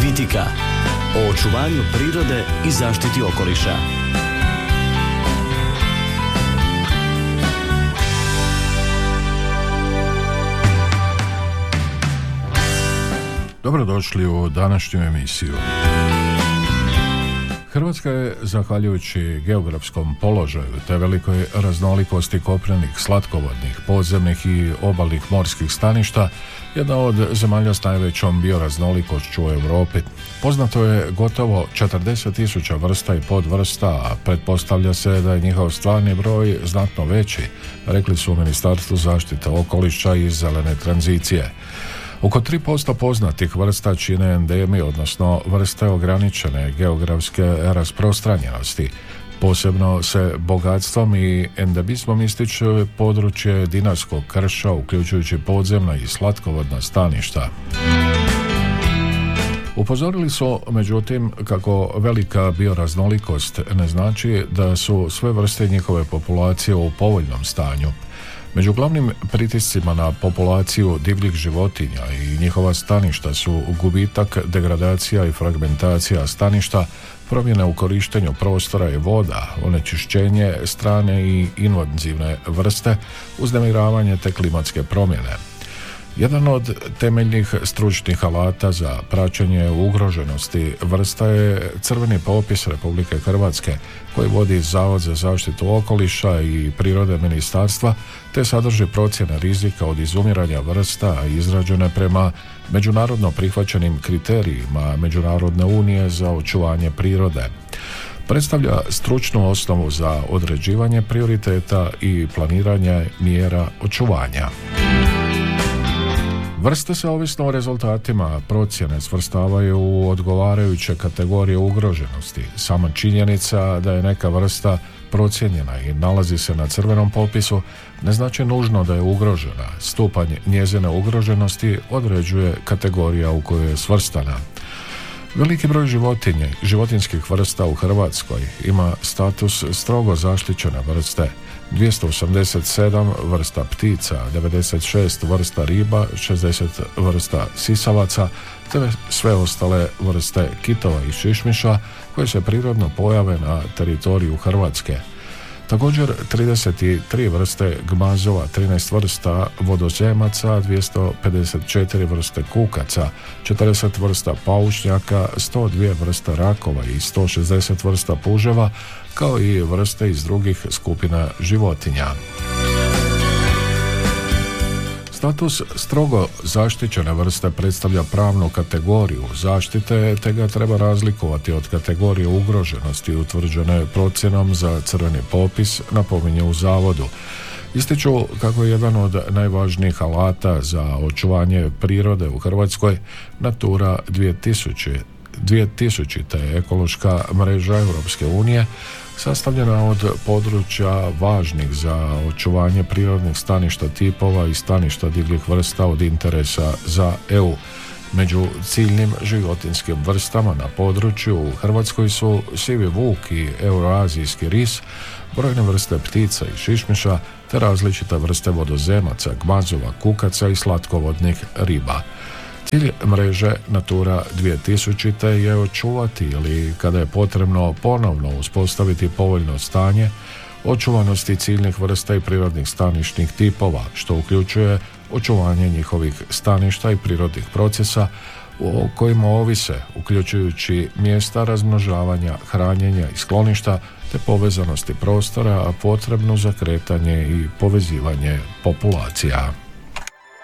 Politika o očuvanju prirode i zaštiti okoliša. Dobrodošli u današnju emisiju. Hrvatska je, zahvaljujući geografskom položaju te velikoj raznolikosti kopnenih, slatkovodnih, podzemnih i obalnih morskih staništa, jedna od zemalja s najvećom bioraznolikošću u Europi. Poznato je gotovo 40.000 vrsta i podvrsta, a pretpostavlja se da je njihov stvarni broj znatno veći, rekli su u Ministarstvu zaštite okoliša i zelene tranzicije. Oko 3% poznatih vrsta čine endemi, odnosno vrste ograničene geografske rasprostranjenosti. Posebno se bogatstvom i endemizmom ističe područje Dinarskog krša, uključujući podzemna i slatkovodna staništa. Upozorili su, međutim, kako velika bioraznolikost ne znači da su sve vrste njihove populacije u povoljnom stanju. Među glavnim pritiscima na populaciju divljih životinja i njihova staništa su gubitak, degradacija i fragmentacija staništa, promjene u korištenju prostora i voda, onečišćenje strane i invazivne vrste, uznemiravanje te klimatske promjene. Jedan od temeljnih stručnih alata za praćenje ugroženosti vrsta je crveni popis Republike Hrvatske, koji vodi Zavod za zaštitu okoliša i prirode ministarstva, te sadrži procjene rizika od izumiranja vrsta izrađene prema međunarodno prihvaćenim kriterijima Međunarodne unije za očuvanje prirode. Predstavlja stručnu osnovu za određivanje prioriteta i planiranje mjera očuvanja. Vrste se ovisno o rezultatima procjene svrstavaju u odgovarajuće kategorije ugroženosti. Sama činjenica da je neka vrsta procijenjena i nalazi se na crvenom popisu ne znači nužno da je ugrožena. Stupanj njezine ugroženosti određuje kategorija u kojoj je svrstana. Veliki broj životinjskih vrsta u Hrvatskoj ima status strogo zaštićene vrste. 287 vrsta ptica, 96 vrsta riba, 60 vrsta sisavaca, te sve ostale vrste kitova i šišmiša koje se prirodno pojave na teritoriju Hrvatske. Također 33 vrste gmazova, 13 vrsta vodozemaca, 254 vrste kukaca, 40 vrsta paušnjaka, 102 vrsta rakova i 160 vrsta puževa, kao i vrste iz drugih skupina životinja. Status strogo zaštićene vrste predstavlja pravnu kategoriju zaštite, te ga treba razlikovati od kategorije ugroženosti utvrđene procjenom za crveni popis, napominje u zavodu. Ističu kako je jedan od najvažnijih alata za očuvanje prirode u Hrvatskoj Natura 2000 te ekološka mreža Europske unije, sastavljena od područja važnih za očuvanje prirodnih staništa tipova i staništa divljih vrsta od interesa za EU. Među ciljnim životinjskim vrstama na području u Hrvatskoj su sivi vuk i euroazijski ris, brojne vrste ptica i šišmiša, te različite vrste vodozemaca, gmazova, kukaca i slatkovodnih riba. Cilj mreže Natura 2000 je očuvati ili kada je potrebno ponovno uspostaviti povoljno stanje očuvanosti ciljnih vrsta i prirodnih stanišnih tipova, što uključuje očuvanje njihovih staništa i prirodnih procesa o kojima ovise, uključujući mjesta razmnožavanja, hranjenja i skloništa, te povezanosti prostora, a potrebno za kretanje i povezivanje populacija.